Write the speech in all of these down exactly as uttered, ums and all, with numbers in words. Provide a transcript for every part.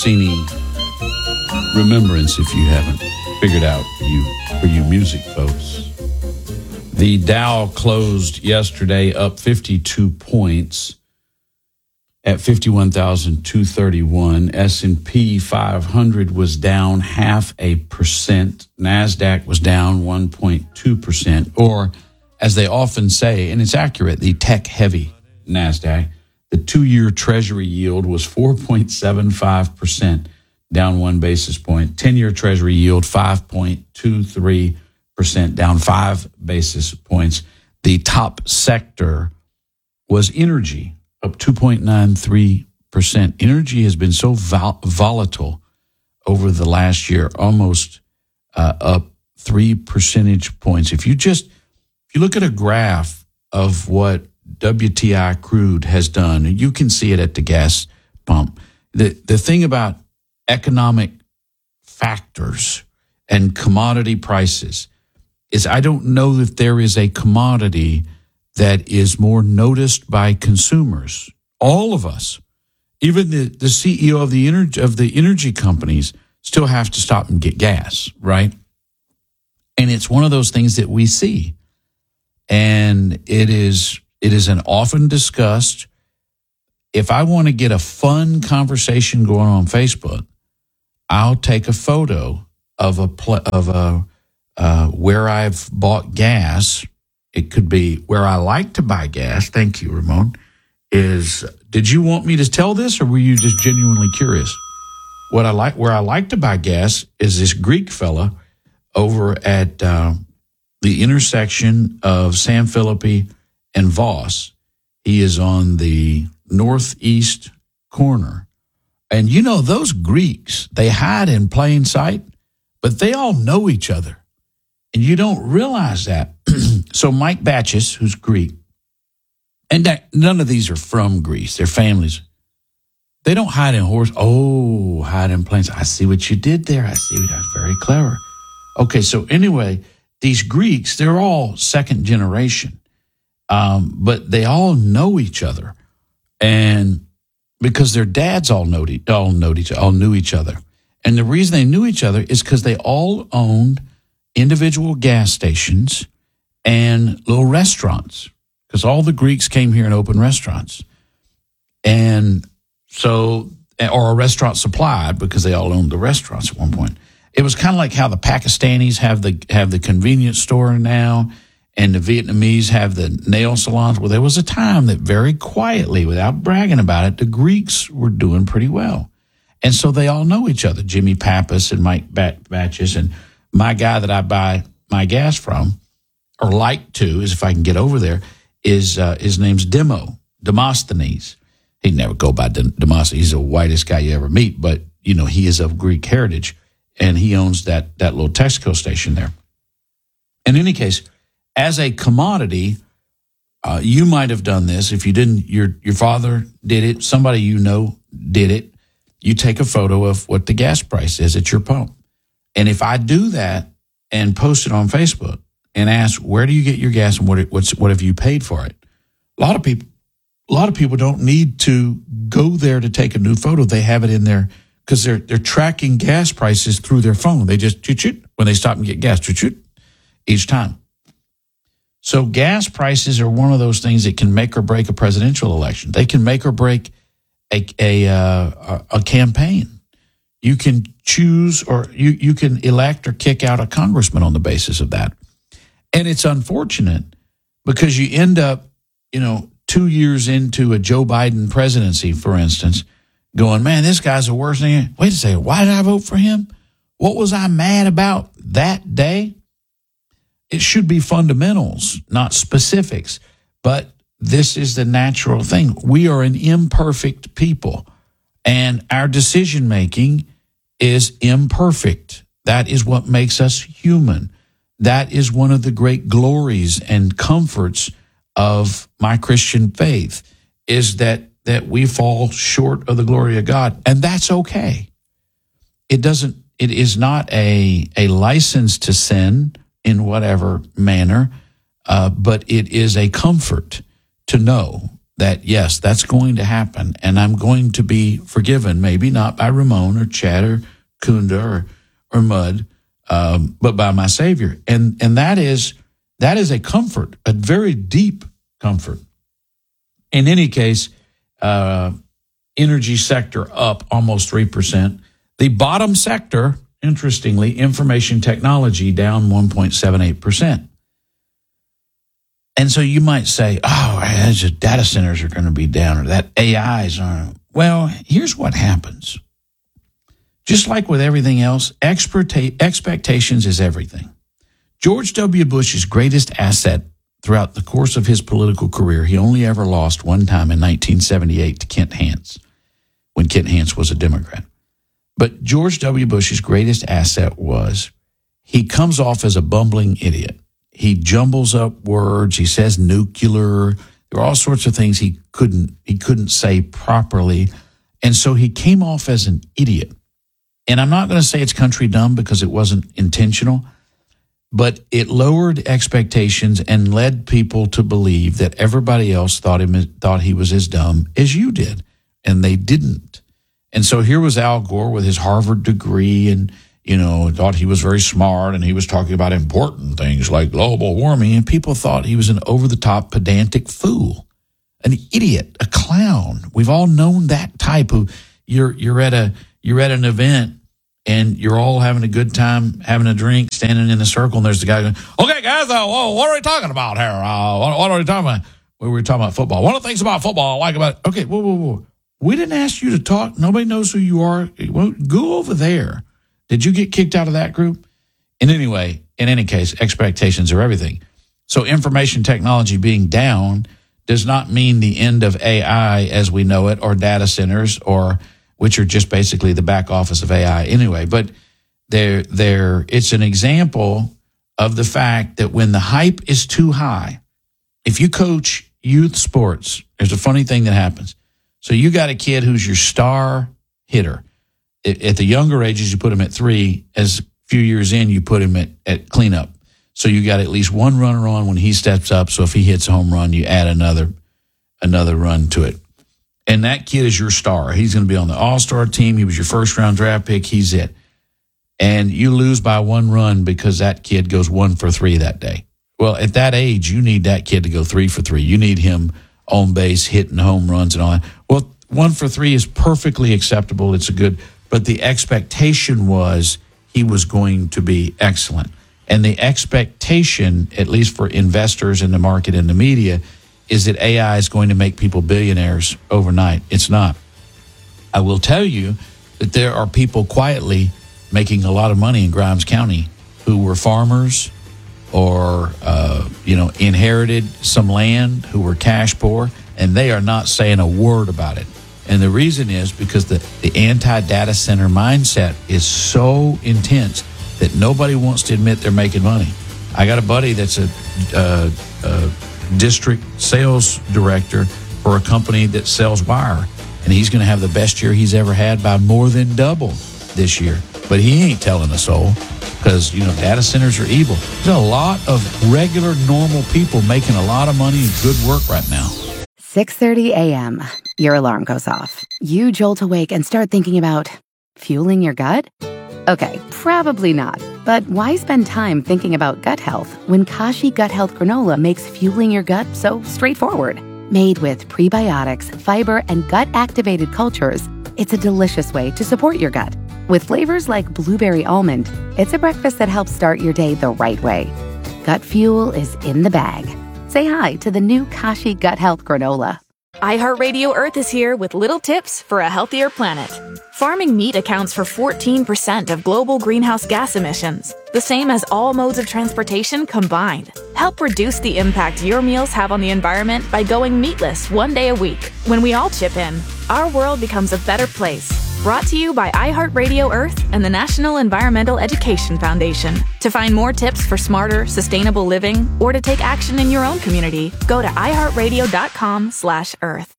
Rossini Remembrance, if you haven't figured out for you, for you music folks. The Dow closed yesterday up fifty-two points at fifty-one thousand two hundred thirty-one. S and P five hundred was down half a percent. NASDAQ was down one point two percent, or as they often say, and it's accurate, the tech-heavy NASDAQ, the two-year Treasury yield was four point seven five percent, down one basis point. ten-year Treasury yield, five point two three percent, down five basis points. The top sector was energy, up two point nine three percent. Energy has been so vol- volatile over the last year, almost uh, up three percentage points. If you just, if you look at a graph of what W T I crude has done, and you can see it at the gas pump. The, the thing about economic factors and commodity prices is I don't know if there is a commodity that is more noticed by consumers. All of us, even the, the C E O of the energy of the energy companies, still have to stop and get gas, right? And it's one of those things that we see. And it is it is an often discussed. If I want to get a fun conversation going on Facebook, I'll take a photo of a pl- of a uh, where I've bought gas. It could be where I like to buy gas. Thank you, Ramon. Is did you want me to tell this, or were you just genuinely curious? What I like, where I like to buy gas, is this Greek fella over at uh, the intersection of San Felipe and Voss. He is on the northeast corner. And you know, those Greeks, they hide in plain sight, but they all know each other. And you don't realize that. So Mike Batches, who's Greek, and that, none of these are from Greece, they're families. They don't hide in horse. Oh, hide in plain sight. I see what you did there. I see. That's very clever. Okay, so anyway, these Greeks, they're all second generation, um, but they all know each other. And because their dads all know all know each all knew each other, and the reason they knew each other is because they all owned individual gas stations and little restaurants. Because all the Greeks came here and opened restaurants, and so or a restaurant supplied because they all owned the restaurants at one point. It was kind of like how the Pakistanis have the have the convenience store now, and the Vietnamese have the nail salons. Well, there was a time that very quietly, without bragging about it, the Greeks were doing pretty well. And so they all know each other, Jimmy Pappas and Mike Batches. And my guy that I buy my gas from, or like to, is if I can get over there, is uh, his name's Demo, Demosthenes. He'd never go by Demosthenes. He's the whitest guy you ever meet, but, you know, he is of Greek heritage, and he owns that that little Texaco station there. In any case, as a commodity, uh, you might have done this. If you didn't, your your father did it, somebody you know did it. You take a photo of what the gas price is at your pump. And if I do that and post it on Facebook and ask, where do you get your gas and what what's what have you paid for it? A lot of people a lot of people don't need to go there to take a new photo. They have it in there because they're they're tracking gas prices through their phone. They just choot choot when they stop and get gas, choot choot each time. So gas prices are one of those things that can make or break a presidential election. They can make or break a a uh, a campaign. You can choose, or you you can elect or kick out a congressman on the basis of that. And it's unfortunate because you end up, you know, two years into a Joe Biden presidency, for instance, going, man, this guy's the worst thing. Wait a second, why did I vote for him? What was I mad about that day? It should be fundamentals, not specifics. But this is the natural thing. We are an imperfect people, and our decision-making is imperfect. That is what makes us human. That is one of the great glories and comforts of my Christian faith, is that that we fall short of the glory of God, and that's okay. It doesn't. It is not a a license to sin in whatever manner, uh, but it is a comfort to know that, yes, that's going to happen, and I'm going to be forgiven, maybe not by Ramon or Chad or Kunda or, or Mud, um, but by my Savior. And and that is that is a comfort, a very deep comfort. In any case, uh, energy sector up almost three percent. The bottom sector, interestingly, information technology down one point seven eight percent. And so you might say, oh, just data centers are going to be down, or that A Is are. Well, here's what happens. Just like with everything else, expectations is everything. George W. Bush's greatest asset throughout the course of his political career, he only ever lost one time in nineteen seventy-eight to Kent Hance, when Kent Hance was a Democrat. But George W. Bush's greatest asset was he comes off as a bumbling idiot. He jumbles up words. He says nuclear. There are all sorts of things he couldn't he couldn't say properly. And so he came off as an idiot. And I'm not going to say it's country dumb because it wasn't intentional, but it lowered expectations and led people to believe that everybody else thought him thought he was as dumb as you did, and they didn't. And so here was Al Gore with his Harvard degree, and you know, thought he was very smart, and he was talking about important things like global warming, and people thought he was an over-the-top pedantic fool, an idiot, a clown. We've all known that type who you're you're at a you're at an event and you're all having a good time, having a drink, standing in a circle, and there's the guy going, okay, guys, uh, whoa, what are we talking about here? Uh, what, what are we talking about? We were talking about football. One of the things about football I like about it. Okay, whoa, whoa, whoa. We didn't ask you to talk. Nobody knows who you are. Well, go over there. Did you get kicked out of that group? And anyway, in any case, expectations are everything. So information technology being down does not mean the end of A I as we know it, or data centers, or which are just basically the back office of A I anyway. But they're, they're, it's an example of the fact that when the hype is too high, if you coach youth sports, there's a funny thing that happens. So you got a kid who's your star hitter. At the younger ages, you put him at three. As a few years in, you put him at, at cleanup. So you got at least one runner on when he steps up. So if he hits a home run, you add another another run to it. And that kid is your star. He's going to be on the all-star team. He was your first-round draft pick. He's it. And you lose by one run because that kid goes one for three that day. Well, at that age, you need that kid to go three for three. You need him on base, hitting home runs and all that. Well, one for three is perfectly acceptable. It's a good, but the expectation was he was going to be excellent. And the expectation, at least for investors in the market and the media, is that A I is going to make people billionaires overnight. It's not. I will tell you that there are people quietly making a lot of money in Grimes County who were farmers or, uh, you know, inherited some land, who were cash poor, and they are not saying a word about it. And the reason is because the, the anti-data center mindset is so intense that nobody wants to admit they're making money. I got a buddy that's a, uh, a district sales director for a company that sells wire, and he's going to have the best year he's ever had by more than double this year. But he ain't telling a soul because, you know, data centers are evil. There's a lot of regular, normal people making a lot of money and good work right now. six thirty a.m. Your alarm goes off. You jolt awake and start thinking about fueling your gut? Okay, probably not. But why spend time thinking about gut health when Kashi Gut Health Granola makes fueling your gut so straightforward? Made with prebiotics, fiber, and gut-activated cultures, it's a delicious way to support your gut. With flavors like blueberry almond, it's a breakfast that helps start your day the right way. Gut fuel is in the bag. Say hi to the new Kashi Gut Health Granola. iHeartRadio Earth is here with little tips for a healthier planet. Farming meat accounts for fourteen percent of global greenhouse gas emissions, the same as all modes of transportation combined. Help reduce the impact your meals have on the environment by going meatless one day a week. When we all chip in, our world becomes a better place. Brought to you by iHeartRadio Earth and the National Environmental Education Foundation. To find more tips for smarter, sustainable living, or to take action in your own community, go to iHeartRadio.com slash Earth.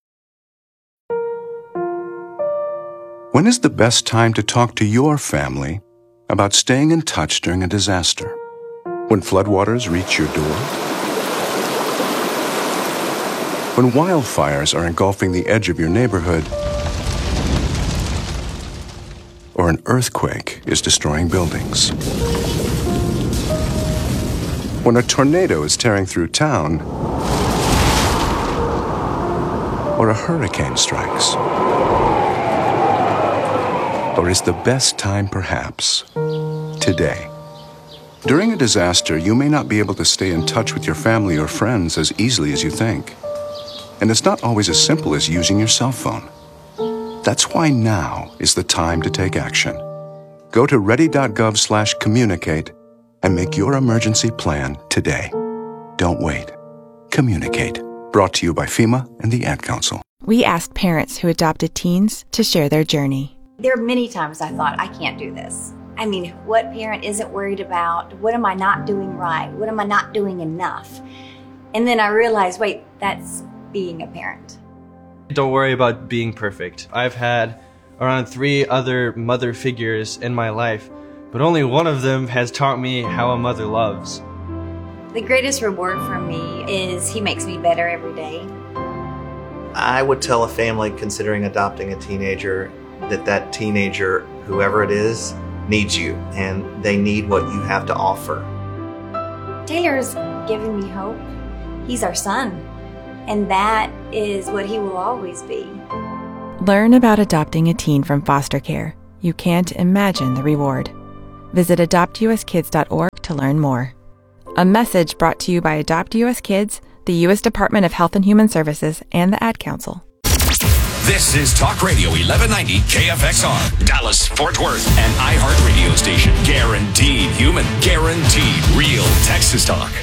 When is the best time to talk to your family about staying in touch during a disaster? When floodwaters reach your door? When wildfires are engulfing the edge of your neighborhood, or an earthquake is destroying buildings. When a tornado is tearing through town, or a hurricane strikes. Or is the best time perhaps today? During a disaster, you may not be able to stay in touch with your family or friends as easily as you think. And it's not always as simple as using your cell phone. That's why now is the time to take action. Go to ready.gov slash communicate and make your emergency plan today. Don't wait. Communicate. Brought to you by FEMA and the Ad Council. We asked parents who adopted teens to share their journey. There are many times I thought, I can't do this. I mean, what parent isn't worried about? What am I not doing right? What am I not doing enough? And then I realized, wait, that's being a parent. Don't worry about being perfect. I've had around three other mother figures in my life, but only one of them has taught me how a mother loves. The greatest reward for me is he makes me better every day. I would tell a family considering adopting a teenager that that teenager, whoever it is, needs you, and they need what you have to offer. Taylor's given me hope. He's our son, and that is what he will always be. Learn about adopting a teen from foster care. You can't imagine the reward. Visit adopt u s kids dot org to learn more. A message brought to you by Adopt U S Kids, the U S Department of Health and Human Services, and the Ad Council. This is Talk Radio eleven ninety K F X R, Dallas, Fort Worth, an iHeart radio station. Guaranteed human, guaranteed real Texas talk.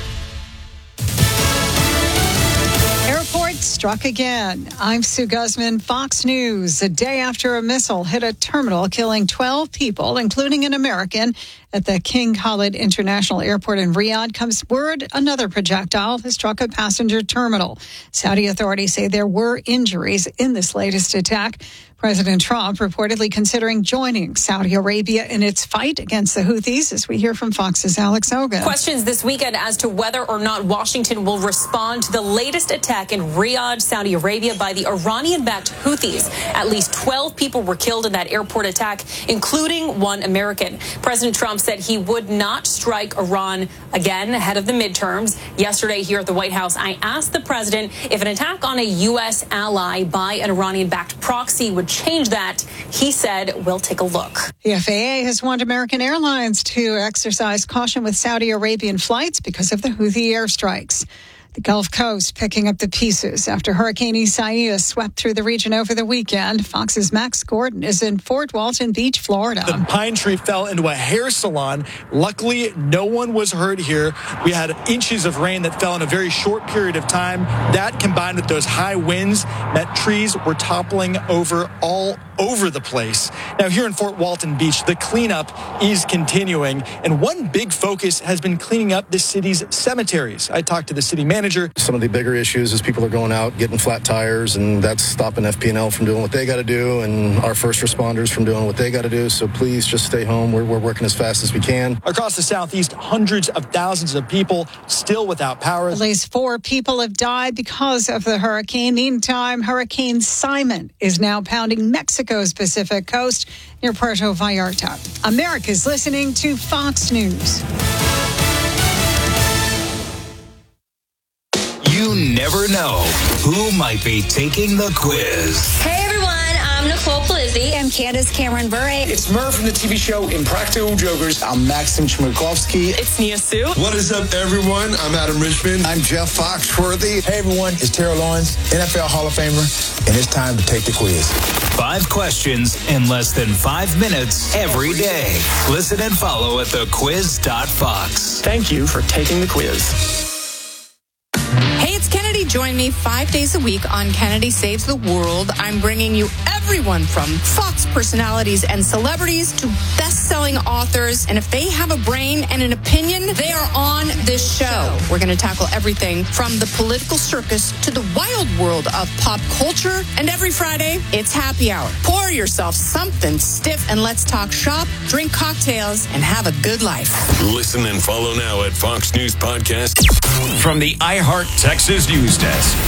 Airport struck again. I'm Sue Guzman, Fox News. A day after a missile hit a terminal, killing twelve people, including an American, at the King Khalid International Airport in Riyadh, comes word another projectile has struck a passenger terminal. Saudi authorities say there were injuries in this latest attack. President Trump reportedly considering joining Saudi Arabia in its fight against the Houthis, as we hear from Fox's Alex Hogan. Questions this weekend as to whether or not Washington will respond to the latest attack in Riyadh, Saudi Arabia, by the Iranian-backed Houthis. At least twelve people were killed in that airport attack, including one American. President Trump said he would not strike Iran again ahead of the midterms. Yesterday here at the White House, I asked the president if an attack on a U S ally by an Iranian-backed proxy would change that. He said, we'll take a look. The F A A has warned American Airlines to exercise caution with Saudi Arabian flights because of the Houthi airstrikes. The Gulf Coast picking up the pieces after Hurricane Isaias swept through the region over the weekend. Fox's Max Gordon is in Fort Walton Beach, Florida. The pine tree fell into a hair salon. Luckily, no one was hurt here. We had inches of rain that fell in a very short period of time. That, combined with those high winds, meant trees were toppling over all over the place. Now, here in Fort Walton Beach, the cleanup is continuing, and one big focus has been cleaning up the city's cemeteries. I talked to the city manager. Some of the bigger issues is people are going out, getting flat tires, and that's stopping F P and L from doing what they got to do, and our first responders from doing what they got to do. So please just stay home. We're, we're working as fast as we can. Across the southeast, hundreds of thousands of people still without power. At least four people have died because of the hurricane. Meantime, Hurricane Simon is now pounding Mexico's Pacific coast near Puerto Vallarta. America's listening to Fox News. You never know who might be taking the quiz. Hey everyone, I'm Nicole Polizzi. I'm Candace Cameron Bure. It's Murph from the T V show Impractical Jokers. I'm Maxim Chmerkovsky. It's Nia Sue. What is up, everyone? I'm Adam Richmond. I'm Jeff Foxworthy. Hey everyone, it's Terrell Lawrence, N F L Hall of Famer, and it's time to take the quiz. Five questions in less than five minutes every day. Listen and follow at the quiz dot fox. Thank you for taking the quiz. Hey, it's Kennedy. Join me five days a week on Kennedy Saves the World. I'm bringing you everyone from Fox personalities and celebrities to best-selling authors. And if they have a brain and an opinion, they are on this show. We're going to tackle everything from the political circus to the wild world of pop culture. And every Friday, it's happy hour. Pour yourself something stiff and let's talk shop, drink cocktails, and have a good life. Listen and follow now at Fox News Podcast from the iHeart Texas News Desk.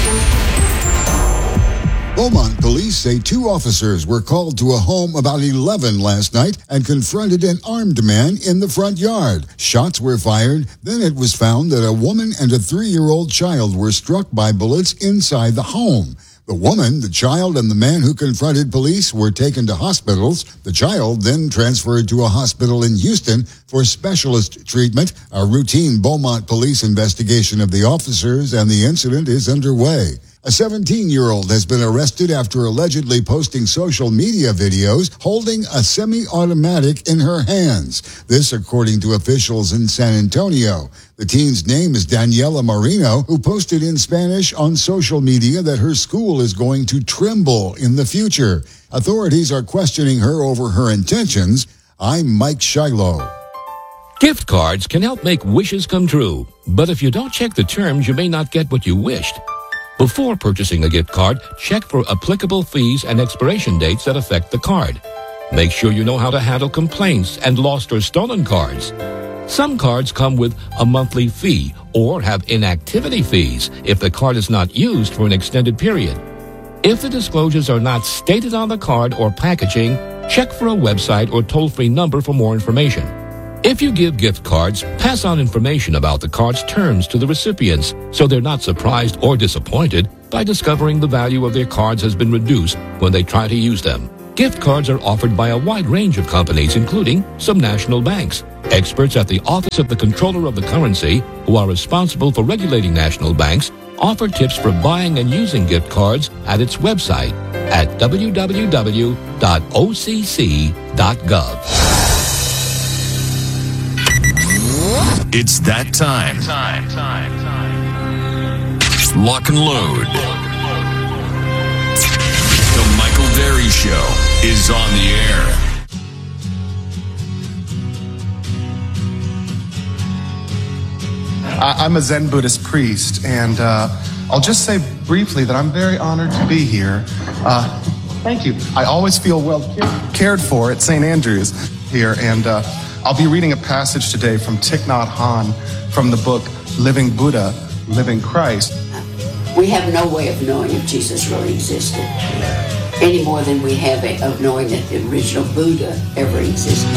Beaumont police say two officers were called to a home about eleven last night and confronted an armed man in the front yard. Shots were fired. Then it was found that a woman and a three-year-old child were struck by bullets inside the home. The woman, the child, and the man who confronted police were taken to hospitals. The child then transferred to a hospital in Houston for specialist treatment. A routine Beaumont police investigation of the officers and the incident is underway. A seventeen-year-old has been arrested after allegedly posting social media videos holding a semi-automatic in her hands. This, according to officials in San Antonio. The teen's name is Daniela Marino, who posted in Spanish on social media that her school is going to tremble in the future. Authorities are questioning her over her intentions. I'm Mike Shiloh. Gift cards can help make wishes come true, but if you don't check the terms, you may not get what you wished. Before purchasing a gift card, check for applicable fees and expiration dates that affect the card. Make sure you know how to handle complaints and lost or stolen cards. Some cards come with a monthly fee or have inactivity fees if the card is not used for an extended period. If the disclosures are not stated on the card or packaging, check for a website or toll-free number for more information. If you give gift cards, pass on information about the card's terms to the recipients so they're not surprised or disappointed by discovering the value of their cards has been reduced when they try to use them. Gift cards are offered by a wide range of companies, including some national banks. Experts at the Office of the Comptroller of the Currency, who are responsible for regulating national banks, offer tips for buying and using gift cards at its website at w w w dot o c c dot gov. It's that time. Time, time, time. Lock and load. The Michael Berry Show is on the air. I'm a Zen Buddhist priest, and uh, I'll just say briefly that I'm very honored to be here. Uh, thank you. I always feel well cared for at Saint Andrews here, and uh, I'll be reading a passage today from Thich Nhat Hanh from the book Living Buddha, Living Christ. We have no way of knowing if Jesus really existed, any more than we have of knowing that the original Buddha ever existed.